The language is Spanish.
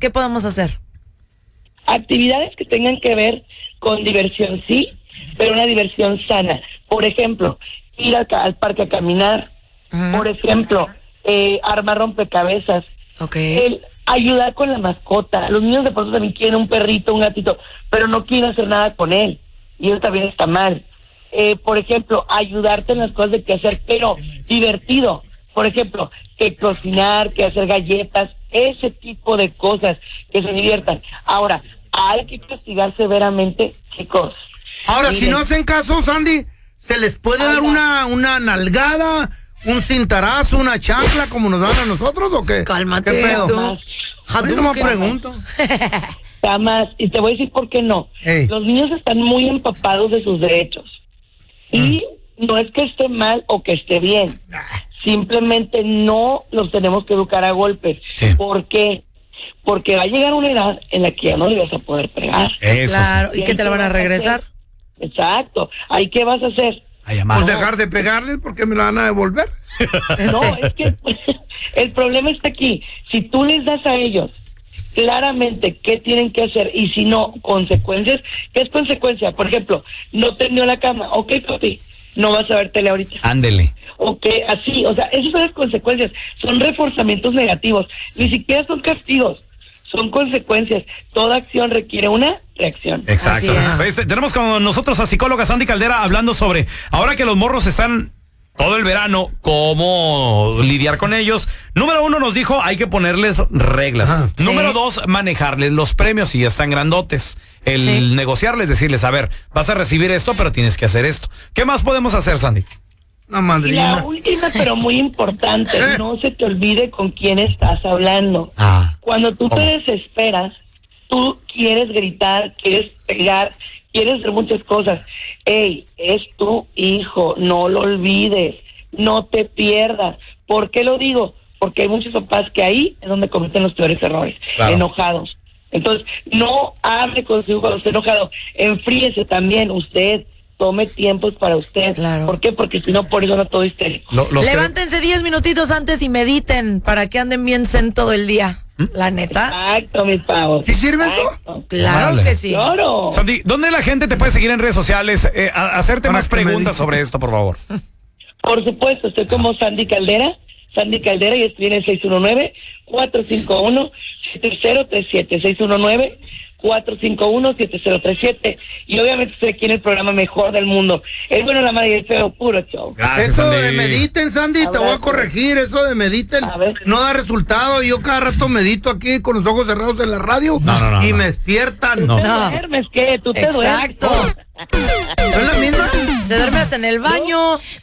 ¿qué podemos hacer? Actividades que tengan que ver con diversión, sí, pero una diversión sana. Por ejemplo, ir al parque a caminar. Por ejemplo, armar rompecabezas. Okay. Ayudar con la mascota. Los niños de pronto también quieren un perrito, un gatito, pero no quieren hacer nada con él. Y eso también está mal. Por ejemplo, ayudarte en las cosas de qué hacer, pero divertido. Por ejemplo, que cocinar, que hacer galletas, ese tipo de cosas que se diviertan. Ahora, hay que castigar severamente, chicos. Ahora, miren, si no hacen caso, Sandy, ¿se les puede dar una nalgada, un cintarazo, una chancla como nos dan a nosotros o qué? Cálmate. ¿Qué pedo? Tú. No me pregunto. Jamás. Y te voy a decir por qué no. Hey. Los niños están muy empapados de sus derechos. Y no es que esté mal o que esté bien. Simplemente no los tenemos que educar a golpes. Sí. ¿Por qué? Porque va a llegar una edad en la que ya no le vas a poder pegar. Eso Claro, sí. ¿y qué te la van a regresar? Exacto. ¿Ahí qué vas a hacer? A llamar. Pues dejar de pegarles porque me la van a devolver. No, es que el problema está aquí. Si tú les das a ellos claramente qué tienen que hacer y si no, consecuencias. ¿Qué es consecuencia? Por ejemplo, no terminó la cama. Ok, papi, no vas a ver tele ahorita. Ándele. Ok, así, o sea, esas son las consecuencias. Son reforzamientos negativos. Ni siquiera son castigos. Son consecuencias. Toda acción requiere una reacción. Exacto. Así es. Tenemos con nosotros a psicóloga Sandy Caldera hablando sobre, ahora que los morros están todo el verano, cómo lidiar con ellos. Número 1 nos dijo, hay que ponerles reglas. Número 2, manejarles los premios si ya están grandotes. Negociarles, decirles, a ver, vas a recibir esto, pero tienes que hacer esto. ¿Qué más podemos hacer, Sandy? La Y madrina. la última, pero muy importante, no se te olvide con quién estás hablando. Cuando tú te desesperas, tú quieres gritar, quieres pegar, quieres hacer muchas cosas. Ey, es tu hijo, no lo olvides, no te pierdas. ¿Por qué lo digo? Porque hay muchos papás que ahí es donde cometen los peores errores, enojados. Entonces, no hable con su hijo cuando esté enojado, enfríese también usted. Tome tiempos para usted. Claro. ¿Por qué? Porque si no, por eso no todo histérico. Levántense 10 minutitos antes y mediten para que anden bien zen todo el día. La neta. Exacto, mis pavos. ¿Sí sirve eso? Claro Órale. que sí. Claro. Sandy, ¿dónde la gente te puede seguir en redes sociales? Hacerte Para más que preguntas medite. sobre esto, por favor. Por supuesto, estoy como Sandy Caldera y estoy en el 619-451-7037, 619-451-7037, y obviamente estoy aquí en el programa mejor del mundo, el bueno, la mala y el feo, puro show. Gracias, Eso Sandy. de mediten, Sandy, te voy a corregir. Eso de mediten A ver. no da resultado. Yo cada rato medito aquí con los ojos cerrados en la radio y me despiertan. No. ¿Tú te duermes qué? ¿Tú te duermes? Exacto. ¿No es la misma? Se duerme hasta en el baño.